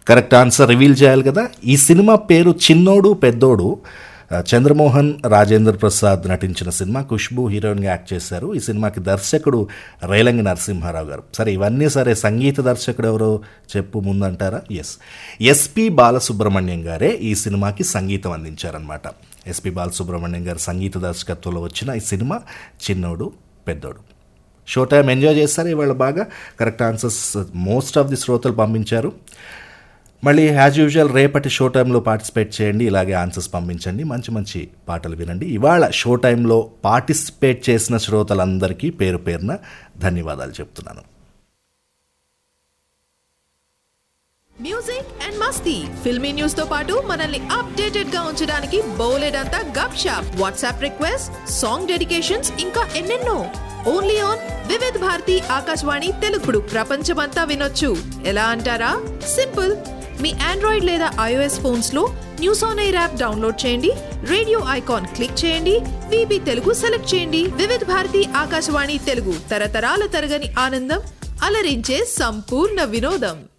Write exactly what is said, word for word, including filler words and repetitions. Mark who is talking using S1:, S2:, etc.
S1: Correct answer reveal చేయాలి కదా. ఈ సినిమా పేరు చిన్నోడు పెద్దోడు. చంద్రమోహన్ రాజేంద్ర ప్రసాద్ నటించిన సినిమా. ఖుష్బూ హీరోయిన్గా యాక్ట్ చేశారు. ఈ సినిమాకి దర్శకుడు రేలంగి నరసింహారావు గారు. సరే ఇవన్నీ సరే, సంగీత దర్శకుడు ఎవరో చెప్పు ముందంటారా? ఎస్, ఎస్పి బాలసుబ్రహ్మణ్యం గారే ఈ సినిమాకి సంగీతం అందించారనమాట. ఎస్పి బాలసుబ్రహ్మణ్యం గారు సంగీత దర్శకత్వంలో వచ్చిన ఈ సినిమా చిన్నోడు పెద్దోడు. షో టైం ఎంజాయ్ చేస్తారు ఇవాళ బాగా. Correct answers most of the శ్రోతలు పంపించారు. మళ్ళీ యాజ్ యూజువల్ రేపటి షో టైంలో పార్టిసిపేట్ చేయండి, ఇలాగే ఆన్సర్స్ పంపించండి, మంచి మంచి పాటలు వినండి. ఇవాళ షో టైంలో పార్టిసిపేట్ చేసిన శ్రోతలందరికీ పేరు పేరున ధన్యవాదాలు చెప్తున్నాను.
S2: Music and Masti filmy news తో పాటు మనల్ని అప్డేటెడ్ గా ఉంచడానికి బోలెడంతా గప్ shop, WhatsApp request, song dedications, ఇంకా ఎన్నెన్నో. Only on Vividh Bharati Akashvani తెలుగుడు. ప్రపంచమంతా వినొచ్చు. ఎలా అంటారా? సింపుల్. మీ ఆండ్రాయిడ్ లేదా ఐఓఎస్ ఫోన్స్ లో news on air app download చేయండి, రేడియో ఐకాన్ క్లిక్ చేయండి, వీబీ తెలుగు సెలెక్ట్ చేయండి. వివిధ్ భారతి ఆకాశవాణి తెలుగు, తరతరాల తరగని ఆనందం, అలరించే సంపూర్ణ వినోదం.